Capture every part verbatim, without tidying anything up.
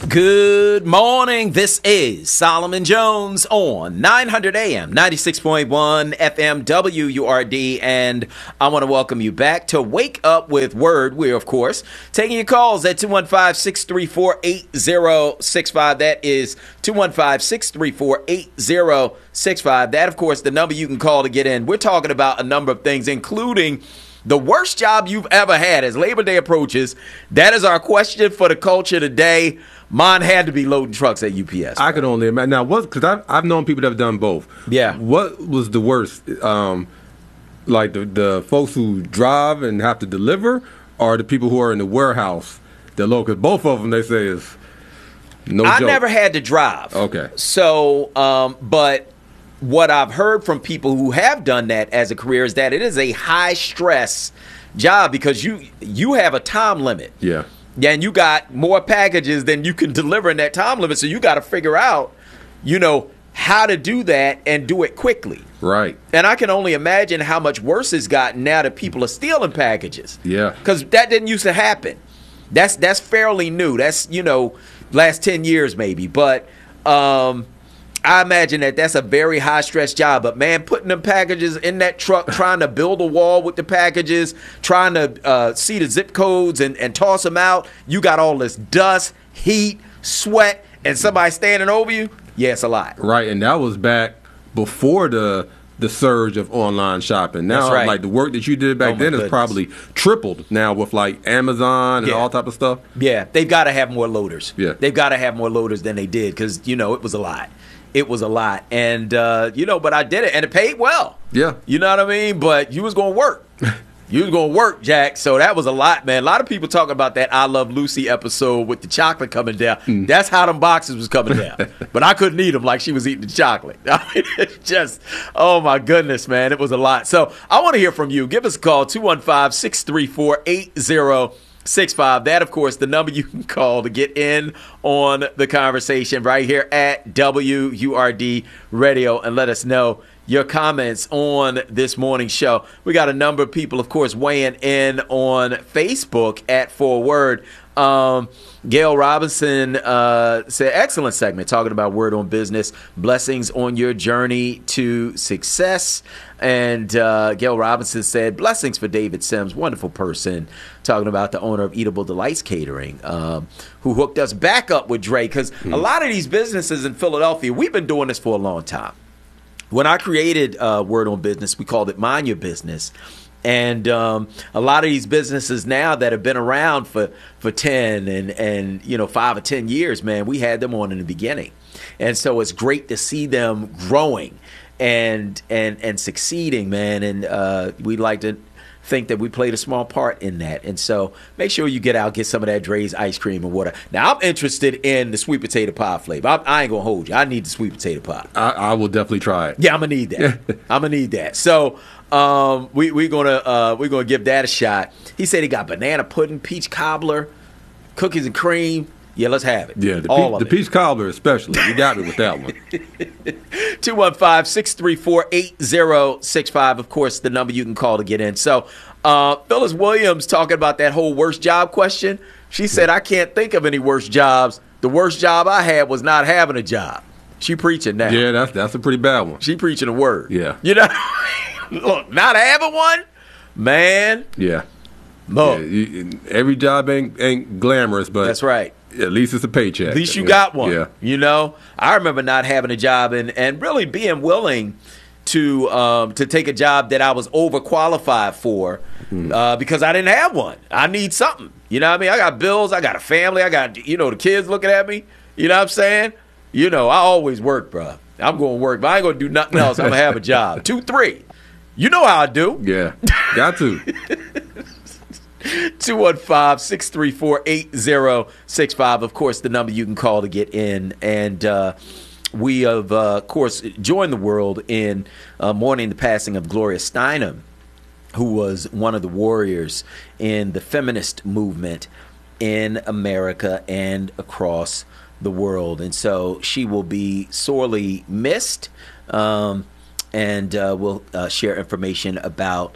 Good morning. This is Solomon Jones on nine hundred A M, ninety-six point one F M W U R D, and I want to welcome you back to Wake Up with Word. We're, of course, taking your calls at two one five, six three four, eight zero six five. That is two one five, six three four, eight zero six five. That, of course, the number you can call to get in. We're talking about a number of things, including the worst job you've ever had as Labor Day approaches. That is our question for the culture today. Mine had to be loading trucks at U P S. I could only imagine. Now, what? Because I've, I've known people that have done both. Yeah. What was the worst? Um, like the, the folks who drive and have to deliver, or the people who are in the warehouse that load? Because both of them, they say, is no I joke. never had to drive. Okay. So, um, but what I've heard from people who have done that as a career is that it is a high stress job because you you have a time limit. Yeah. Yeah, and you got more packages than you can deliver in that time limit. So you got to figure out, you know, how to do that and do it quickly. Right. And I can only imagine how much worse it's gotten now that people are stealing packages. Yeah. Because that didn't used to happen. That's that's fairly new. That's, you know, last ten years maybe. But um, I imagine that that's a very high-stress job. But, man, putting them packages in that truck, trying to build a wall with the packages, trying to uh, see the zip codes and, and toss them out, you got all this dust, heat, sweat, and somebody standing over you. Yeah, it's a lot. Right, and that was back before the the surge of online shopping. Now, That's right. like the work that you did back Oh, my then is goodness. probably tripled now with like Amazon and Yeah. all type of stuff. Yeah, they've got to have more loaders. Yeah. They've got to have more loaders than they did because, you know, it was a lot. It was a lot. And, uh, you know, but I did it, and it paid well. Yeah. You know what I mean? But you was going to work. You was going to work, Jack. So that was a lot, man. A lot of people talking about that I Love Lucy episode with the chocolate coming down. Mm. That's how them boxes was coming down. But I couldn't eat them like she was eating the chocolate. I mean, it's just, oh, my goodness, man. It was a lot. So I want to hear from you. Give us a call, two one five, six three four, eight zero six five. That, of course, the number you can call to get in on the conversation right here at W U R D Radio and let us know your comments on this morning's show. We got a number of people, of course, weighing in on Facebook at Forward. Um, Gail Robinson uh, said, excellent segment talking about Word on Business, blessings on your journey to success. And uh, Gail Robinson said, blessings for David Sims, wonderful person, talking about the owner of Eatable Delights Catering, um, who hooked us back up with Dre. Because mm. a lot of these businesses in Philadelphia, we've been doing this for a long time. When I created uh, Word on Business, we called it Mind Your Business. And um, a lot of these businesses now that have been around for, for ten and, and, you know, five or ten years, man, we had them on in the beginning. And so it's great to see them growing and and and succeeding, man. And uh, we'd like to think that we played a small part in that. And so make sure you get out, get some of that Dre's ice cream and water. Now, I'm interested in the sweet potato pie flavor. I, I ain't going to hold you. I need the sweet potato pie. I, I will definitely try it. Yeah, I'm going to need that. I'm going to need that. So um, we, we're going to uh, we're gonna give that a shot. He said he got banana pudding, peach cobbler, cookies and cream. Yeah, let's have it. Yeah, the, All pe- of the it. peach cobbler especially. You got me with that one. two one five, six three four, eight zero six five, of course, the number you can call to get in. So uh, Phyllis Williams talking about that whole worst job question. She said, I can't think of any worst jobs. The worst job I had was not having a job. She preaching now. Yeah, that's that's a pretty bad one. She preaching a word. Yeah. You know, look, not having one, man. Yeah. Look, Yeah, you, every job ain't ain't glamorous, but that's right. At least it's a paycheck. At least you yeah. got one. Yeah. You know, I remember not having a job and, and really being willing to um, to take a job that I was overqualified for mm. uh, because I didn't have one. I need something. You know what I mean? I got bills. I got a family. I got, you know, the kids looking at me. You know what I'm saying? You know, I always work, bro. I'm going to work, but I ain't going to do nothing else. I'm going to have a job. Two, three. You know how I do. Yeah. Got to. two one five, six three four, eight zero six five, of course, the number you can call to get in. And uh, we have, uh, of course, joined the world in uh, mourning the passing of Gloria Steinem, who was one of the warriors in the feminist movement in America and across the world. And so she will be sorely missed, um, and uh, we'll uh, share information about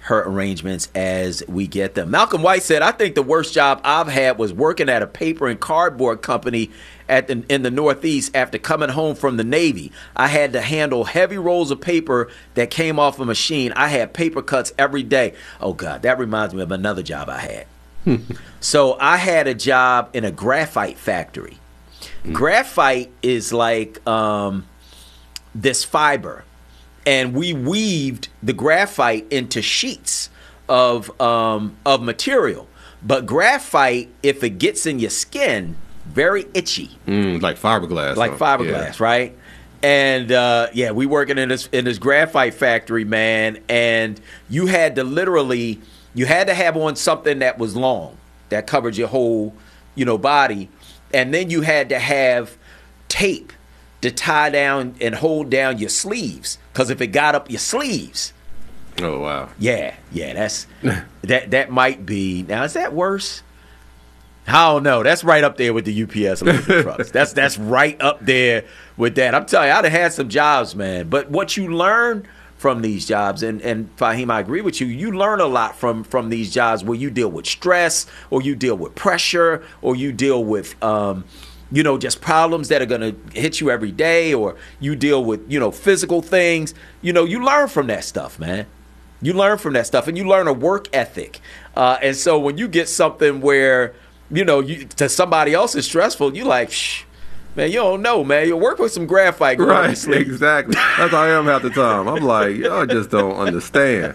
her arrangements as we get them. Malcolm White said, I think the worst job I've had was working at a paper and cardboard company at the, in the Northeast after coming home from the Navy. I had to handle heavy rolls of paper that came off a machine. I had paper cuts every day. Oh, God, that reminds me of another job I had. So I had a job in a graphite factory. Mm. Graphite is like um, this fiber. And we weaved the graphite into sheets of um, of material. But graphite, if it gets in your skin, very itchy. Mm, like fiberglass. Like huh? fiberglass, yeah. right? And uh, yeah, we working in this in this graphite factory, man. And you had to literally, you had to have on something that was long, that covered your whole, you know, body. And then you had to have tape to tie down and hold down your sleeves, because if it got up your sleeves, oh wow, yeah, yeah, that's that that might be. Now is that worse? I don't know. That's right up there with the U P S electric trucks. That's that's right up there with that. I'm telling you, I'd have had some jobs, man. But what you learn from these jobs, and and Fahim, I agree with you. You learn a lot from from these jobs where you deal with stress, or you deal with pressure, or you deal with um, you know, just problems that are going to hit you every day, or you deal with, you know, physical things. You know, you learn from that stuff, man. You learn from that stuff, and you learn a work ethic. Uh, and so when you get something where, you know, you, to somebody else is stressful, you like, shh, man, you don't know, man. You work with some graphite. Right, exactly. That's how I am half the time. I'm like, y'all just don't understand.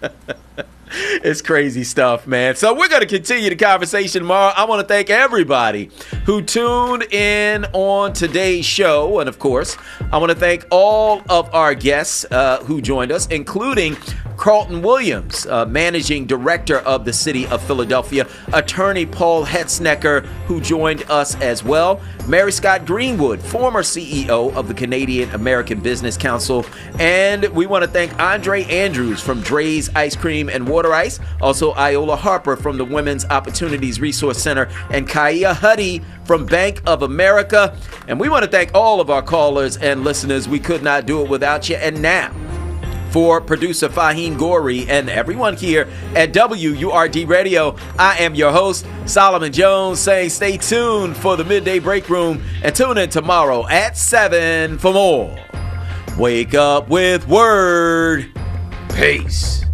It's crazy stuff, man. So we're going to continue the conversation tomorrow. I want to thank everybody who tuned in on today's show. And, of course, I want to thank all of our guests uh, who joined us, including Carlton Williams, uh, Managing Director of the City of Philadelphia, Attorney Paul Hetznecker, who joined us as well, Mary Scott Greenwood, former C E O of the Canadian American Business Council, and we want to thank Andre Andrews from Dre's Ice Cream and Water Ice, also Iola Harper from the Women's Opportunities Resource Center, and Kaya Huddy from Bank of America. And we want to thank all of our callers and listeners. We could not do it without you. And now, for producer Fahim Goree and everyone here at W U R D Radio, I am your host, Solomon Jones, saying stay tuned for the Midday Break Room and tune in tomorrow at seven for more. Wake up with Word. Peace.